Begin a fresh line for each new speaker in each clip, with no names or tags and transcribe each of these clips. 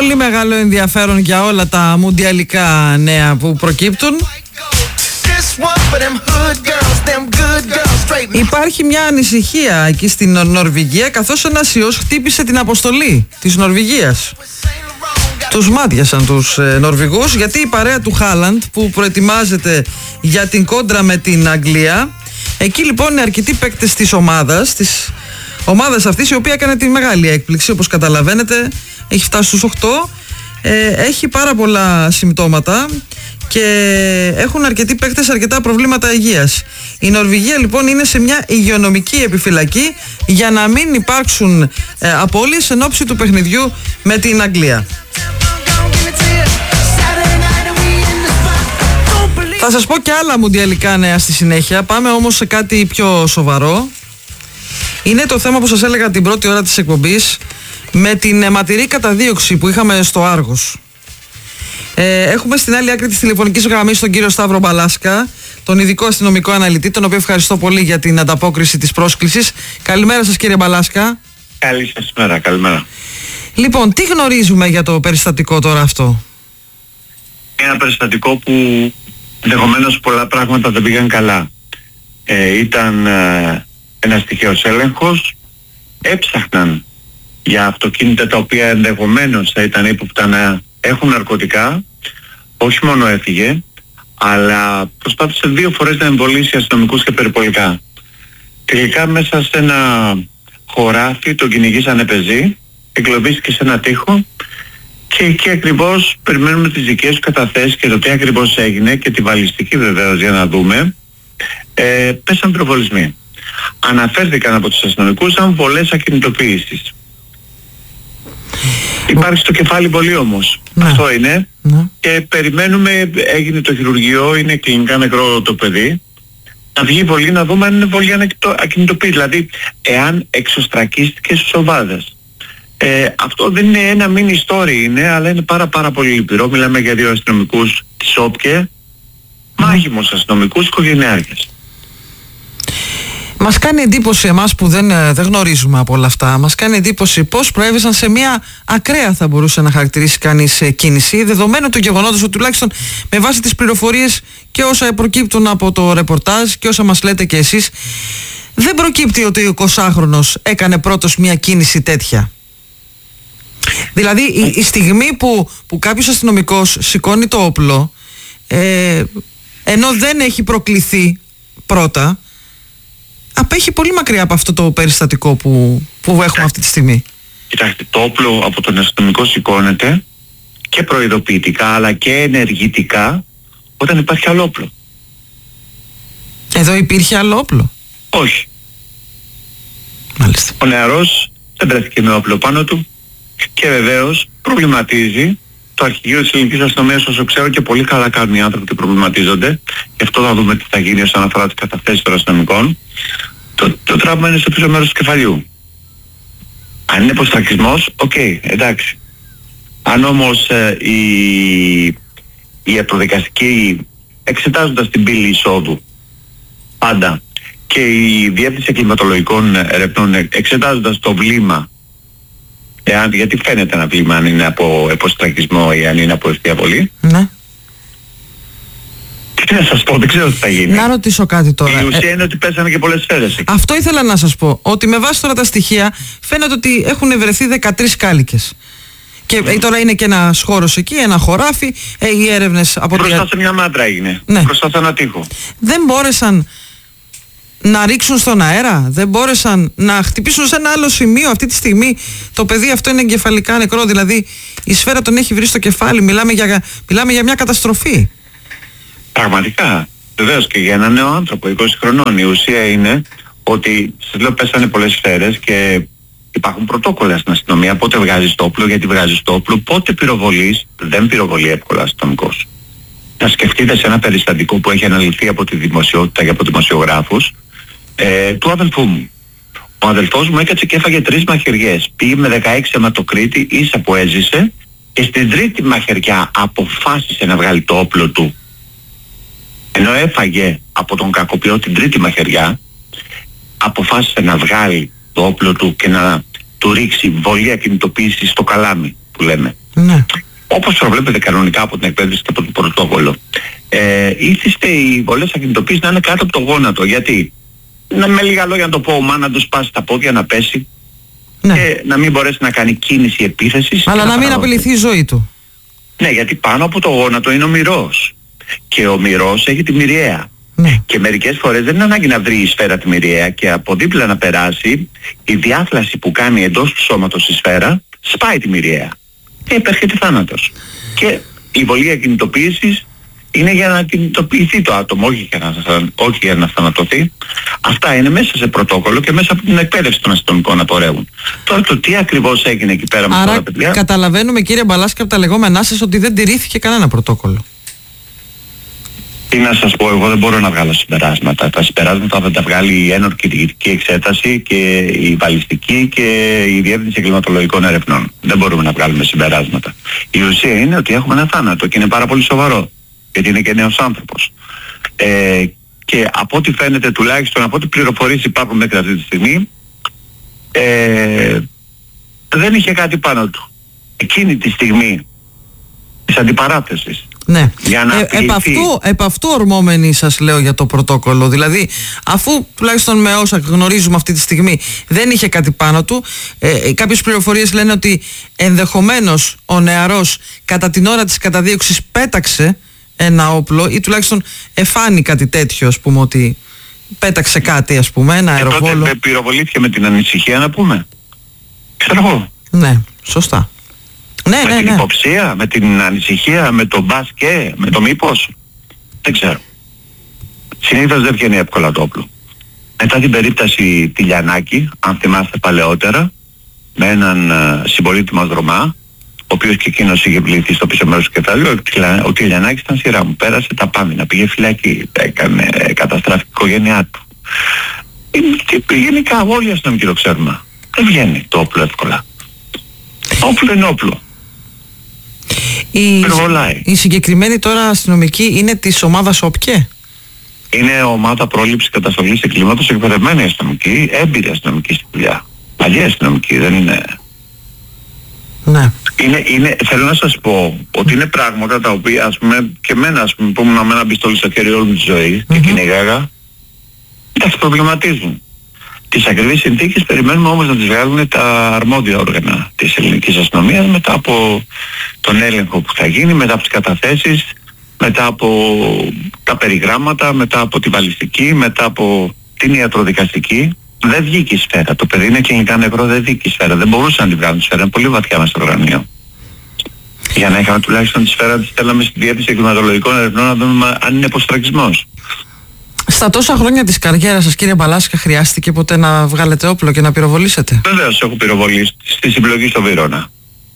πολύ μεγάλο ενδιαφέρον για όλα τα μουντιαλικά νέα που προκύπτουν. Υπάρχει μια ανησυχία εκεί στην Νορβηγία, καθώς ένας ιός χτύπησε την αποστολή της Νορβηγίας. Τους μάτιασαν τους Νορβηγούς, γιατί η παρέα του Χάλαντ που προετοιμάζεται για την κόντρα με την Αγγλία, εκεί λοιπόν είναι αρκετοί παίκτες της ομάδας αυτής, η οποία έκανε τη μεγάλη έκπληξη, όπως καταλαβαίνετε, έχει φτάσει στους 8, έχει πάρα πολλά συμπτώματα και έχουν αρκετοί παίκτες αρκετά προβλήματα υγείας. Η Νορβηγία λοιπόν είναι σε μια υγειονομική επιφυλακή για να μην υπάρξουν απώλειες εν ώψη του παιχνιδιού με την Αγγλία. Θα σας πω και άλλα μουντιαλικά νέα στη συνέχεια. Πάμε όμως σε κάτι πιο σοβαρό. Είναι το θέμα που σας έλεγα την πρώτη ώρα της εκπομπής, με την αιματηρή καταδίωξη που είχαμε στο Άργος. Έχουμε στην άλλη άκρη της τηλεφωνικής γραμμής τον κύριο Σταύρο Μπαλάσκα, τον ειδικό αστυνομικό αναλυτή, τον οποίο ευχαριστώ πολύ για την ανταπόκριση της πρόσκλησης. Καλημέρα σας κύριε Μπαλάσκα.
Καλή σας μέρα, καλημέρα.
Λοιπόν, τι γνωρίζουμε για το περιστατικό τώρα αυτό?
Ένα περιστατικό που ενδεχομένως πολλά πράγματα δεν πήγαν καλά. Ήταν ένας τυχαίος έλεγχος. Έψαχναν για αυτοκίνητα τα οποία ενδεχομένως θα ήταν ύποπτα να έχουν ναρκωτικά. Όχι μόνο έφυγε, αλλά προσπάθησε 2 φορές να εμβολήσει αστυνομικούς και περιπολικά. Τελικά μέσα σε ένα χωράφι τον κυνηγήσανε πεζοί, εγκλωβίστηκε σε ένα τοίχο και εκεί ακριβώς περιμένουμε τις δικές του καταθέσεις και το τι ακριβώς έγινε και τη βαλιστική βεβαίως για να δούμε. Πέσαν πυροβολισμοί. Αναφέρθηκαν από τους αστυνομικούς σαν βολές ακινητοποίησης. Υπάρχει στο κεφάλι πολύ όμως. Ναι. Αυτό είναι. Ναι. Και περιμένουμε, έγινε το χειρουργείο, είναι κλινικά νεκρό το παιδί. Να βγει βολή, να δούμε αν είναι βολή ακινητοποίηση. Δηλαδή, εάν εξωστρακίστηκε στους ομάδες. Αυτό δεν είναι ένα mini story είναι, αλλά είναι πάρα πολύ λυπηρό. Μιλάμε για 2 αστυνομικούς της ΟΠΚΕ, μάγιμους αστυνομικούς οικογενειάρχες.
Μας κάνει εντύπωση εμάς που δεν γνωρίζουμε από όλα αυτά, μας κάνει εντύπωση πώς προέβησαν σε μια ακραία, θα μπορούσε να χαρακτηρίσει κανείς, κίνηση, δεδομένου του γεγονότος ότι τουλάχιστον με βάση τις πληροφορίες και όσα προκύπτουν από το ρεπορτάζ και όσα μας λέτε και εσείς, δεν προκύπτει ότι ο 20χρονος έκανε πρώτος μια κίνηση τέτοια. Δηλαδή η στιγμή που κάποιος αστυνομικός σηκώνει το όπλο, ενώ δεν έχει προκληθεί πρώτα, απέχει πολύ μακριά από αυτό το περιστατικό που έχουμε αυτή τη στιγμή.
Κοιτάξτε, το όπλο από τον αστυνομικό σηκώνεται και προειδοποιητικά αλλά και ενεργητικά όταν υπάρχει άλλο όπλο.
Εδώ υπήρχε άλλο όπλο?
Όχι.
Μάλιστα.
Ο νεαρός δεν βρέθηκε με όπλο πάνω του και βεβαίως προβληματίζει το αρχηγείο της ελληνικής αστυνομίας, όσο ξέρω, και πολύ καλά κάνουν οι άνθρωποι που προβληματίζονται. Γι' αυτό θα δούμε τι θα γίνει όσον αφορά τις καταθέσεις των αστυνομικών. Το τραύμα είναι στο πίσω μέρος του κεφαλιού. Αν είναι υποστρακισμός, εντάξει. Αν όμως η ιατροδικαστική, εξετάζοντας την πύλη εισόδου πάντα, και η Διεύθυνση Εγκληματολογικών Ερευνών εξετάζοντας το βλήμα, γιατί φαίνεται ένα βλήμα αν είναι από υποστρακισμό ή αν είναι από ευθεία βολή.
Ναι.
Τι να σας πω, δεν ξέρω τι θα γίνει.
Να ρωτήσω κάτι τώρα.
Η ουσία είναι ότι πέσανε και πολλές σφαίρες.
Αυτό ήθελα να σας πω, ότι με βάση τώρα τα στοιχεία φαίνεται ότι έχουν βρεθεί 13 κάλικες. Και τώρα είναι και ένας χώρος εκεί, ένα χωράφι, οι έρευνες από
μπροστά σε μια μάντρα έγινε, ναι. Μπροστά σε ένα τοίχο.
Δεν μπόρεσαν να ρίξουν στον αέρα, δεν μπόρεσαν να χτυπήσουν σε ένα άλλο σημείο? Αυτή τη στιγμή το παιδί αυτό είναι εγκεφαλικά νεκρό, δηλαδή η σφαίρα τον έχει βρει στο κεφάλι, μιλάμε για μια καταστροφή.
Πραγματικά, βεβαίως, και για έναν νέο άνθρωπο 20 χρονών. Η ουσία είναι ότι σας λέω πέσανε πολλές σφαίρες και υπάρχουν πρωτόκολλα στην αστυνομία. Πότε βγάζεις το όπλο, γιατί βγάζεις το όπλο, πότε πυροβολείς. Δεν πυροβολεί εύκολα αστυνομικός. Να σκεφτείτε σε ένα περιστατικό που έχει αναλυθεί από τη δημοσιότητα και από δημοσιογράφους, του αδελφού μου. Ο αδελφός μου έκατσε και έφαγε 3 μαχαιριές. Πήγε με 16 αιματοκρίτη, ίσα που έζησε, και στην 3η μαχαιριά αποφάσισε να βγάλει το όπλο του. Ενώ έφαγε από τον κακοποιό την 3η μαχαιριά, αποφάσισε να βγάλει το όπλο του και να του ρίξει βολή ακινητοποίηση στο καλάμι. που λέμε.
Ναι.
Όπως προβλέπεται κανονικά από την εκπαίδευση και από το πρωτόκολλο. Ήθιστε οι βολές ακινητοποίησης να είναι κάτω από το γόνατο. Γιατί, με λίγα λόγια να το πω, ο μάνα του σπάσει τα πόδια, να πέσει, ναι, και να μην μπορέσει να κάνει κίνηση επίθεσης.
Αλλά να μην απειληθεί η ζωή του.
Ναι, γιατί πάνω από το γόνατο είναι ο μυρός. Και ο μυρός έχει τη μυριαία.
Ναι.
Και μερικές φορές δεν είναι ανάγκη να βρει η σφαίρα τη μυριαία και από δίπλα να περάσει, η διάθλαση που κάνει εντός του σώματος η σφαίρα σπάει τη μυριαία. Και υπέρχεται θάνατος. Και η βολή ακινητοποίησης είναι για να ακινητοποιηθεί το άτομο, όχι για να θανατωθεί. Αυτά είναι μέσα σε πρωτόκολλο και μέσα από την εκπαίδευση των αστυνομικών να πορεύουν. Τώρα το τι ακριβώς έγινε εκεί πέρα με τα παιδιά.
Άρα καταλαβαίνουμε, κύριε Μπαλάσκα, από τα λεγόμενά σας ότι δεν τηρήθηκε κανένα πρωτόκολλο.
Τι να σας πω, εγώ δεν μπορώ να βγάλω συμπεράσματα. Τα συμπεράσματα θα τα βγάλει η ένορκη διοικητική εξέταση και η βαλιστική και η διεύθυνση εγκληματολογικών ερευνών. Δεν μπορούμε να βγάλουμε συμπεράσματα. Η ουσία είναι ότι έχουμε ένα θάνατο και είναι πάρα πολύ σοβαρό. Γιατί είναι και νέος άνθρωπος. Και από ό,τι φαίνεται, τουλάχιστον από ό,τι πληροφορίες υπάρχουν μέχρι αυτή τη στιγμή, δεν είχε κάτι πάνω του. Εκείνη τη στιγμή της αντιπαράθεσης.
Ναι. Επ' αυτού ορμόμενοι σας λέω για το πρωτόκολλο. Δηλαδή, αφού τουλάχιστον με όσα γνωρίζουμε αυτή τη στιγμή δεν είχε κάτι πάνω του, κάποιες πληροφορίες λένε ότι ενδεχομένως ο νεαρός κατά την ώρα της καταδίωξης πέταξε ένα όπλο ή τουλάχιστον εφάνει κάτι τέτοιο, ας πούμε, ότι πέταξε κάτι, ας πούμε, ένα αεροβόλο.
Τότε πυροβολήθηκε με την ανησυχία, να πούμε. Ξέρω εγώ.
Ναι, σωστά.
Με την υποψία, με την ανησυχία, με το μπάσκε, με το μήπως. Δεν ξέρω. Συνήθως δεν βγαίνει εύκολα το όπλο. Μετά την περίπτωση τη Λιανάκη, αν θυμάστε παλαιότερα, με έναν συμπολίτη μας Ρωμά, ο οποίος και εκείνος είχε πληθεί στο πίσω μέρος του κεφαλιού, ότι ο Λιανάκης ήταν σειρά μου. Πέρασε τα πάμινα, πήγε φυλακή, έκανε καταστράφηκε η οικογένειά του. Γενικά όλοι οι αστυνομικοί το ξέρουμε. Δεν βγαίνει το όπλο εύκολα. Όπλο είναι όπλο.
Η συγκεκριμένη τώρα αστυνομική είναι της ομάδας ΟΠΚΕ.
Είναι ομάδα πρόληψης καταστολής εγκλήματος, εκπαιδευμένη αστυνομική, έμπειρη αστυνομική στη δουλειά. Παλιά αστυνομική, δεν είναι.
Ναι.
Θέλω να σας πω ότι είναι πράγματα τα οποία, ας πούμε, και εμένα, ας πούμε, που ήμουν με ένα πιστόλι στο χέρι όλη μου τη ζωή και κυνηγάγα, εντάξει, προβληματίζουν. Τις ακριβείς συνθήκες περιμένουμε όμως να τις βγάλουν τα αρμόδια όργανα της ελληνικής αστυνομίας μετά από τον έλεγχο που θα γίνει, μετά από τις καταθέσεις, μετά από τα περιγράμματα, μετά από τη βαλιστική, μετά από την ιατροδικαστική. Δεν βγήκε η σφαίρα. Το παιδί είναι κλινικά νεκρό, δεν βγήκε η σφαίρα. Δεν μπορούσαν να τη βγάλουν τη σφαίρα. Είναι πολύ βαθιά μέσα στο κρανίο. Για να είχαμε τουλάχιστον τη σφαίρα, τη στέλναμε στη διεύθυνση εγκληματολογικών ερευνών να δούμε αν είναι αποστραγισμός.
Στα τόσα χρόνια της καριέρας σας, κύριε Μπαλάσκα, χρειάστηκε ποτέ να βγάλετε όπλο και να πυροβολήσετε?
Βεβαίως, έχω πυροβολήσει στη συμπλοκή στο Βύρωνα.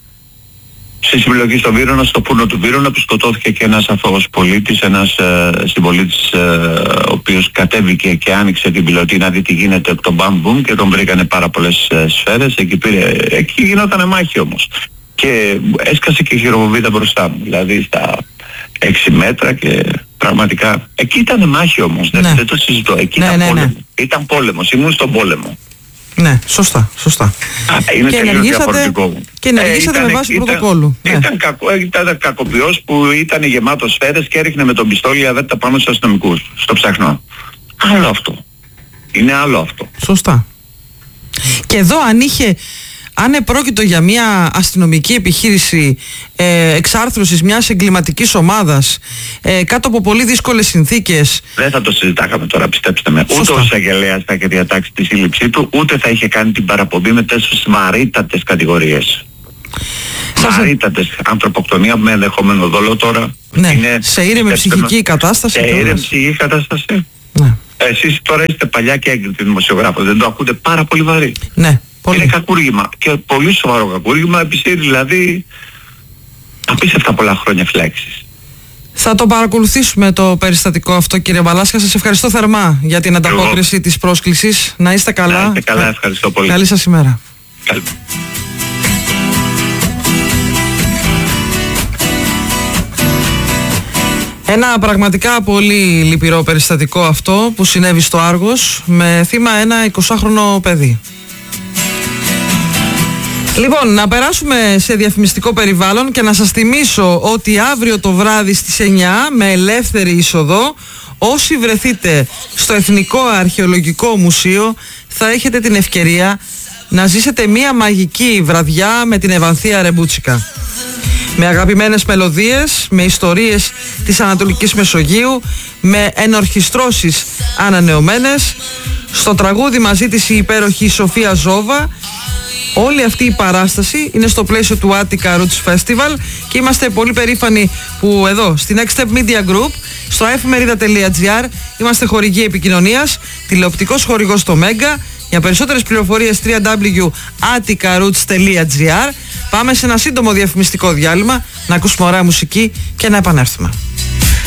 Στη συμπλοκή στο Βύρωνα, στο πούνο του Βύρωνα, που σκοτώθηκε και ένας αθώος πολίτης, ένας συμπολίτης, ο οποίος κατέβηκε και άνοιξε την πιλωτή να δει τι γίνεται από τον μπαμ-μπουμ και τον βρήκανε πάρα πολλές σφαίρες. Εκεί γινότανε μάχη όμως. Και έσκασε και χειροβοβίδα μπροστά μου, δηλαδή στα 6 μέτρα και πραγματικά. Εκεί ήταν μάχη όμως,
ναι.
Δεν το συζητώ. Εκεί ήταν πόλεμο. Ναι. Ήταν πόλεμος, ήμουν στον πόλεμο.
Ναι, σωστά.
Είναι τελείως διαφορετικό.
Και ενεργήσατε με βάση πρωτοκόλλου.
Ήταν κακοποιός που ήταν γεμάτος σφαίρες και έριχνε με τον πιστόλι αβέτα πάνω στους αστυνομικούς, στο ψαχνό. Άλλο αυτό. Είναι άλλο αυτό.
Σωστά. Και εδώ αν επρόκειτο για μια αστυνομική επιχείρηση εξάρθρωσης μιας εγκληματικής ομάδας κάτω από πολύ δύσκολες συνθήκες,
δεν θα το συζητάγαμε τώρα, πιστέψτε με. Ούτε ο εισαγγελέας θα είχε διατάξει τη σύλληψή του, ούτε θα είχε κάνει την παραπομπή με τέσσερις βαρύτατες κατηγορίες. Βαρύτατες. Ανθρωποκτονία με ενδεχόμενο δόλο τώρα.
Ναι, είναι, σε ήρεμη ψυχική κατάσταση.
Σε ήρεμη ψυχική κατάσταση.
Ναι.
Εσείς τώρα είστε παλιά και έγκριτοι δημοσιογράφος, δεν το ακούτε πάρα πολύ βαρύ.
Ναι. Πολύ.
Είναι κακούργημα και πολύ σοβαρό κακούργημα, επισύρει δηλαδή απίστευτα πολλά χρόνια φυλάκισης.
Θα το παρακολουθήσουμε το περιστατικό αυτό, κύριε Μπαλάσκα. Σας ευχαριστώ θερμά για την ανταπόκριση της πρόσκλησης. Να είστε καλά.
Να είστε καλά, ευχαριστώ πολύ.
Καλή σας ημέρα.
Καλή.
Ένα πραγματικά πολύ λυπηρό περιστατικό αυτό που συνέβη στο Άργος με θύμα ένα 20χρονο παιδί. Λοιπόν, να περάσουμε σε διαφημιστικό περιβάλλον και να σας θυμίσω ότι αύριο το βράδυ στις 9 με ελεύθερη είσοδο, όσοι βρεθείτε στο Εθνικό Αρχαιολογικό Μουσείο θα έχετε την ευκαιρία να ζήσετε μία μαγική βραδιά με την Ευανθία Ρεμπούτσικα. Με αγαπημένες μελωδίες, με ιστορίες της Ανατολικής Μεσογείου, με ενορχιστρώσεις ανανεωμένες. Στο τραγούδι μαζί της η υπέροχη Σοφία Ζόβα. Όλη αυτή η παράσταση είναι στο πλαίσιο του Attica Roots Festival και είμαστε πολύ περήφανοι που εδώ στην Next Step Media Group, στο efemerida.gr, είμαστε χορηγοί επικοινωνίας, τηλεοπτικός χορηγός στο Mega. Για περισσότερες πληροφορίες www.atticaroots.gr. Πάμε σε ένα σύντομο διαφημιστικό διάλειμμα, να ακούσουμε ωραία μουσική και να επανέλθουμε.